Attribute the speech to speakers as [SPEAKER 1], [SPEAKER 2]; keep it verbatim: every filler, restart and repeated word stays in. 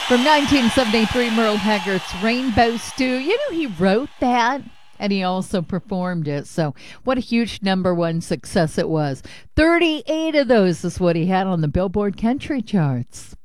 [SPEAKER 1] From nineteen seventy-three, Merle Haggard's Rainbow Stew. You know, he wrote that and he also performed it. So, what a huge number one success it was. thirty-eight of those is what he had on the Billboard Country charts.